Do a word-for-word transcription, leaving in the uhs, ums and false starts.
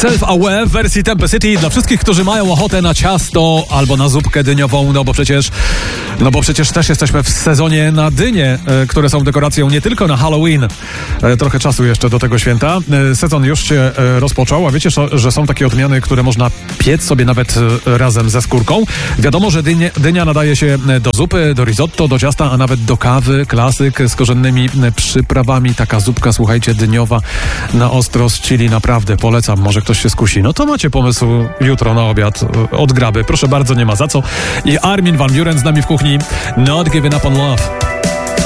Self-Aware w wersji Tempe City dla wszystkich, którzy mają ochotę na ciasto albo na zupkę dyniową, no bo przecież no bo przecież też jesteśmy w sezonie na dynie, e, które są dekoracją nie tylko na Halloween. E, trochę czasu jeszcze do tego święta. E, sezon już się e, rozpoczął, a wiecie, że są takie odmiany, które można piec sobie nawet e, razem ze skórką. Wiadomo, że dynie, dynia nadaje się do zupy, do risotto, do ciasta, a nawet do kawy. Klasyk z korzennymi przyprawami. Taka zupka, słuchajcie, dyniowa na ostro z chili. Naprawdę polecam. Może ktoś się skusi. No to macie pomysł jutro na obiad od Graby. Proszę bardzo, nie ma za co. I Armin van Buuren z nami w kuchni. Not Giving Up on Love.